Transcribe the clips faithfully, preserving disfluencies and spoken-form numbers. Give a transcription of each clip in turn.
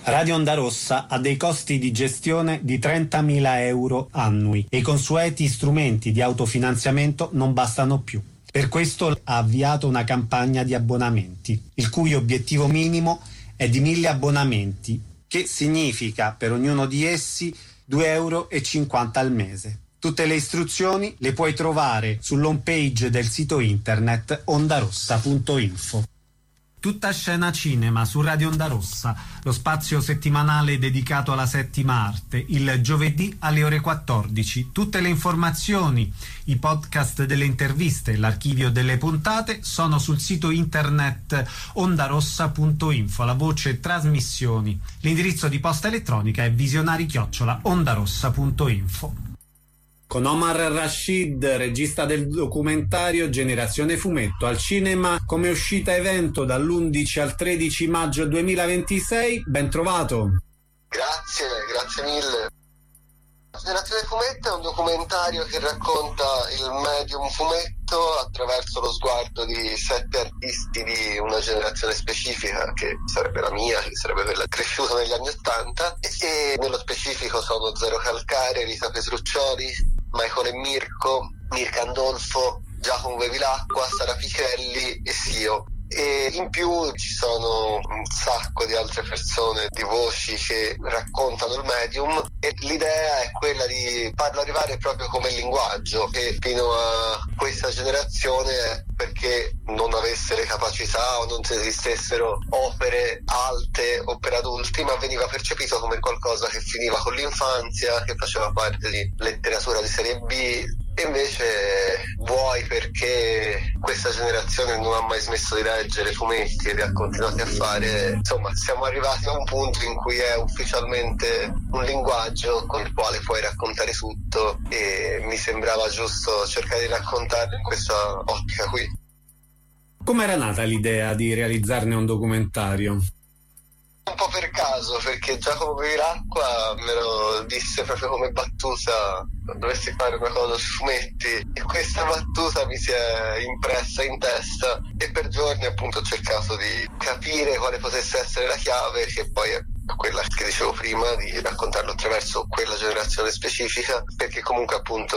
Radio Onda Rossa ha dei costi di gestione di trentamila euro annui e i consueti strumenti di autofinanziamento non bastano più. Per questo ha avviato una campagna di abbonamenti, il cui obiettivo minimo è di mille abbonamenti, che significa per ognuno di essi due euro e cinquanta al mese. Tutte le istruzioni le puoi trovare sull'home page del sito internet ondarossa punto info. Tutta scena cinema su Radio Onda Rossa, lo spazio settimanale dedicato alla settima arte, il giovedì alle ore quattordici. Tutte le informazioni, i podcast delle interviste, l'archivio delle puntate sono sul sito internet ondarossa punto info, la voce trasmissioni. L'indirizzo di posta elettronica è visionari chiocciola ondarossa punto info. Con Omar Rashid, regista del documentario Generazione Fumetto, al cinema come uscita evento dall'undici al tredici maggio duemilaventisei. Ben trovato. Grazie, grazie mille. Generazione Fumetto è un documentario che racconta il medium fumetto attraverso lo sguardo di sette artisti di una generazione specifica, che sarebbe la mia, che sarebbe quella cresciuta negli anni Ottanta, e nello specifico sono Zero Calcare, Rita Petruccioli, Michael e Mirko, Mirka Andolfo, Giacomo Bevilacqua, Sara Pichelli e Sio. E in più ci sono un sacco di altre persone, di voci che raccontano il medium, e l'idea è quella di farlo arrivare proprio come linguaggio, che fino a questa generazione, perché non avesse le capacità o non esistessero opere alte o per adulti, ma veniva percepito come qualcosa che finiva con l'infanzia, che faceva parte di letteratura di serie B. E invece vuoi perché questa generazione non ha mai smesso di leggere fumetti e li ha continuati a fare, insomma siamo arrivati a un punto in cui è ufficialmente un linguaggio con il quale puoi raccontare tutto, e mi sembrava giusto cercare di raccontarlo in questa ottica qui. Com'era nata l'idea di realizzarne un documentario? Un po' per caso, perché Giacomo Bevilacqua me lo disse proprio come battuta: dovresti fare una cosa sui fumetti, e questa battuta mi si è impressa in testa, e per giorni appunto ho cercato di capire quale potesse essere la chiave, che poi è quella che dicevo prima, di raccontarlo attraverso quella generazione specifica, perché comunque appunto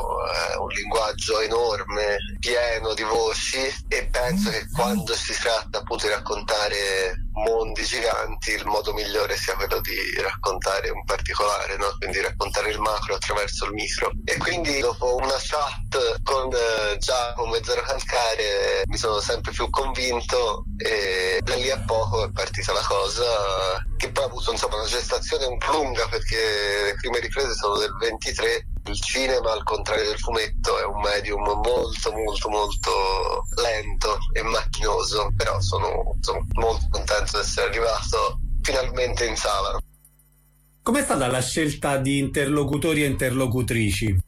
è un linguaggio enorme, pieno di voci, e penso che quando si tratta appunto di raccontare mondi giganti il modo migliore sia quello di raccontare un particolare, no? Quindi raccontare il macro attraverso il micro. E quindi dopo una chat con eh, Giacomo e Zero Calcare mi sono sempre più convinto, e da lì a poco è partita la cosa, che poi ha avuto insomma una gestazione un po' lunga, perché le prime riprese sono del ventitré. Il cinema, al contrario del fumetto, è un medium molto molto molto lento e macchinoso, però sono insomma molto contento di essere arrivato finalmente in sala. Com'è stata la scelta di interlocutori e interlocutrici?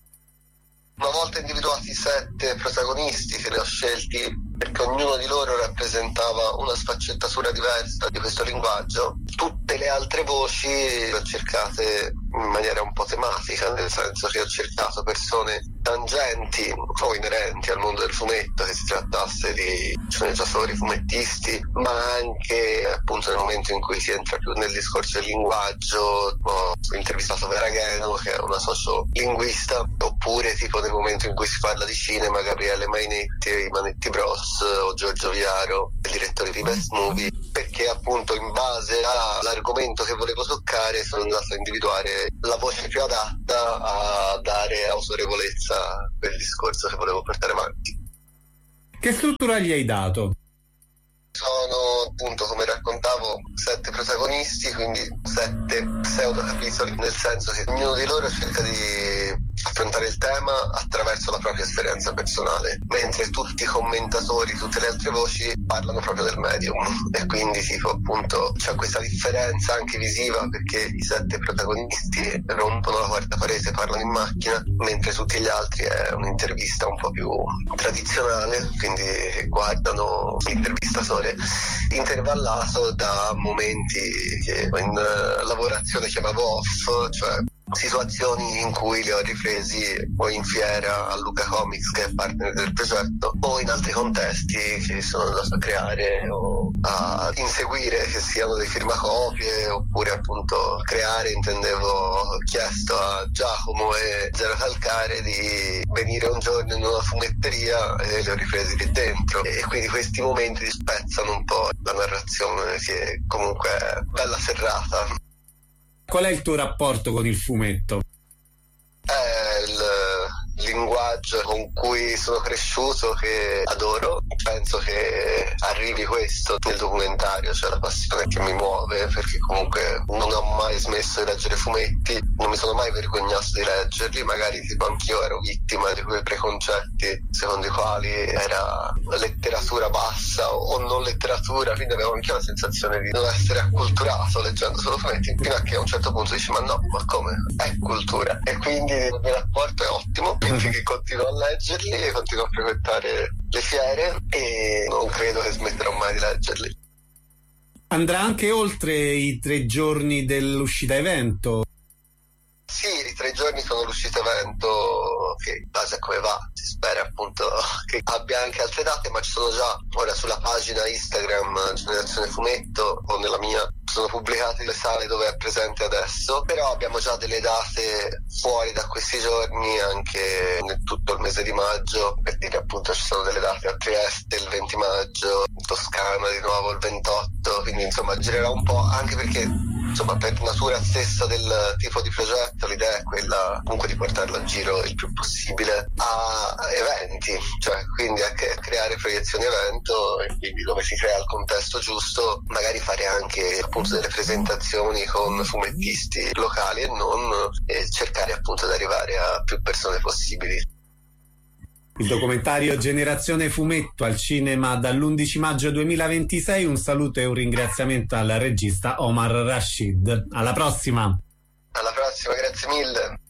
Una volta individuati sette protagonisti, che li ho scelti perché ognuno di loro rappresentava una sfaccettatura diversa di questo linguaggio, tutte le altre voci le ho cercate in maniera un po' tematica, nel senso che ho cercato persone tangenti o inerenti al mondo del fumetto, che si trattasse di sceneggiatori, fumettisti, ma anche appunto nel momento in cui si entra più nel discorso del linguaggio. Ho intervistato Vera Gheno, che è una sociolinguista, oppure tipo nel momento in cui si parla di cinema, Gabriele Mainetti e i Manetti Bros, o Giorgio Viaro, il direttore di Best Movie, perché appunto in base all'argomento che volevo toccare sono andato a individuare la voce più adatta a dare autorevolezza a quel discorso che volevo portare avanti. Che struttura gli hai dato? Sono appunto, come raccontavo, sette protagonisti, quindi sette pseudo capitoli, nel senso che ognuno di loro cerca di affrontare il tema attraverso la propria esperienza personale, mentre tutti i commentatori, tutte le altre voci parlano proprio del medium, e quindi tipo appunto c'è questa differenza anche visiva, perché i sette protagonisti rompono la quarta parete, parlano in macchina, mentre tutti gli altri è un'intervista un po' più tradizionale, quindi guardano l'intervistatore intervallato da momenti che in lavorazione chiamavo off, cioè situazioni in cui li ho ripresi o in fiera a Luca Comics, che è partner del progetto, o in altri contesti che sono andato a creare, o a inseguire, che siano dei firmacopie oppure appunto creare. Intendevo chiesto a Giacomo e Zero Calcare di venire un giorno in una fumetteria e li ho ripresi lì dentro, e quindi questi momenti spezzano un po' la narrazione, che è comunque bella serrata. Qual è il tuo rapporto con il fumetto? È il linguaggio con cui sono cresciuto, che adoro. Penso che arrivi questo nel documentario, cioè la passione che mi muove, perché comunque non ho mai smesso di leggere fumetti, non mi sono mai vergognato di leggerli. Magari tipo anch'io ero vittima di quei preconcetti secondo i quali era letteratura bassa o non letteratura, quindi avevo anche la sensazione di non essere acculturato leggendo solo fumetti, fino a che a un certo punto dici ma no, ma come? È cultura. E quindi il mio rapporto è ottimo, quindi che continuo a leggerli e continuo a frequentare le fiere e non credo che smetterò mai di leggerli. Andrà anche oltre i tre giorni dell'uscita evento? Sì, i tre giorni sono l'uscita evento, che in base a come va si spera appunto che abbia anche altre date, ma ci sono già ora sulla pagina Instagram Generazione Fumetto o nella mia sono pubblicate le sale dove è presente adesso, però abbiamo già delle date fuori da questi giorni anche nel tutto il mese di maggio, per dire appunto ci sono delle date a Trieste il venti maggio, in Toscana di nuovo il ventotto, quindi insomma girerà un po', anche perché insomma per natura stessa del tipo di progetto l'idea è quella comunque di portarlo a giro il più possibile a eventi, cioè quindi a creare proiezioni evento, e quindi dove si crea il contesto giusto magari fare anche appunto delle presentazioni con fumettisti locali e non, e cercare appunto di arrivare a più persone possibili. Il documentario Generazione Fumetto al cinema dall'undici maggio duemilaventisei. Un saluto e un ringraziamento al regista Omar Rashid. Alla prossima! Alla prossima, grazie mille!